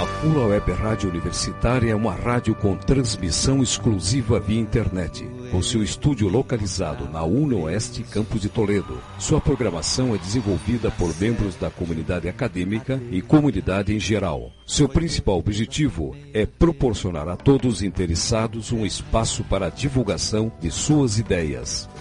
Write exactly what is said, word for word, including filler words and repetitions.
A Pula Web Rádio Universitária é uma rádio com transmissão exclusiva via internet, com seu estúdio localizado na UniOeste, campus de Toledo. Sua programação é desenvolvida por membros da comunidade acadêmica e comunidade em geral. Seu principal objetivo é proporcionar a todos os interessados um espaço para a divulgação de suas ideias.